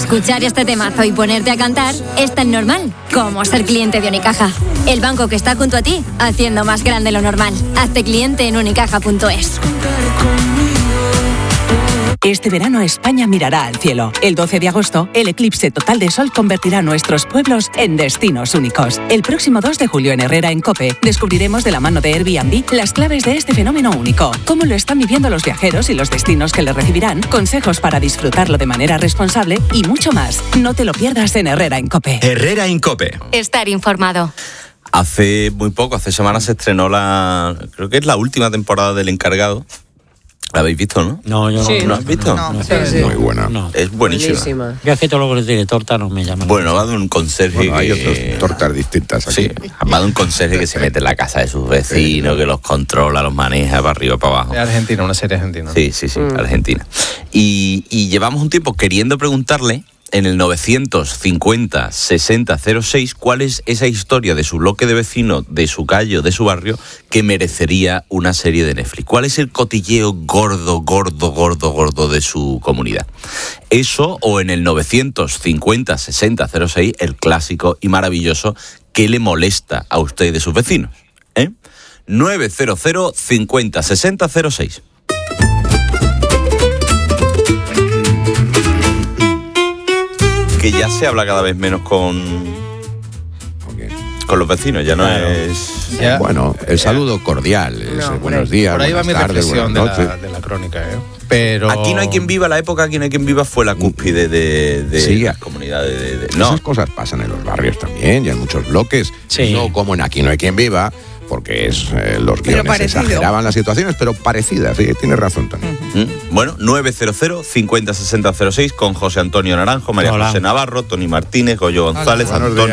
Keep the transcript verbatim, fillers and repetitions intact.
escuchar este temazo y ponerte a cantar es tan normal como ser cliente de Unicaja. El banco que está junto a ti, haciendo más grande lo normal. Hazte cliente en unicaja punto es. Este verano España mirará al cielo. El doce de agosto, el eclipse total de sol convertirá nuestros pueblos en destinos únicos. El próximo dos de julio en Herrera en COPE descubriremos de la mano de Airbnb las claves de este fenómeno único, cómo lo están viviendo los viajeros y los destinos que le recibirán, consejos para disfrutarlo de manera responsable y mucho más. No te lo pierdas en Herrera en COPE. Herrera en COPE. Estar informado. Hace muy poco, hace semanas se estrenó la, creo que es la última temporada del Encargado. ¿La habéis visto, no? No, yo sí, no. ¿No has visto? No, no. Sí, sí. Muy buena. No. Es buenísima. Buenísima. Yo es que todo lo que el director no me llama. Bueno, va de un conserje Bueno, hay que... otras tortas distintas aquí. Sí, va de un conserje que se mete en la casa de sus vecinos, que los controla, los maneja para arriba, para abajo. Es Argentina, una serie argentina. Sí, sí, sí, Mm. Argentina. Y, y llevamos un tiempo queriendo preguntarle en el novecientos cincuenta sesenta cero seis cuál es esa historia de su bloque de vecinos, de su calle, de su barrio, que merecería una serie de Netflix. ¿Cuál es el cotilleo gordo, gordo, gordo, gordo de su comunidad? Eso, o en el novecientos cincuenta sesenta cero seis, el clásico y maravilloso, ¿qué le molesta a usted de sus vecinos? ¿Eh? novecientos cincuenta sesenta cero seis. Que ya se habla cada vez menos con, Okay. con los vecinos, ya no Claro. es... Ya. Bueno, el saludo cordial, es, No, eh, por buenos ahí- días, Por ahí va buenas mi tardes, reflexión de buenas la, noches. de la crónica, ¿eh? Pero... Aquí no hay quien viva, la época Aquí no hay quien viva fue la cúspide de, de Sí. las comunidades. De, de- no, Esas cosas pasan en los barrios también y en muchos bloques. Sí. No como en Aquí no hay quien viva, porque es eh, los Pero guiones parecido. exageraban las situaciones, pero parecidas, sí, tienes razón también. ¿Mm? Bueno, novecientos cincuenta sesenta cero seis con José Antonio Naranjo, María Hola. José Navarro, Tony Martínez, Goyo González, Hola, buenos Antonio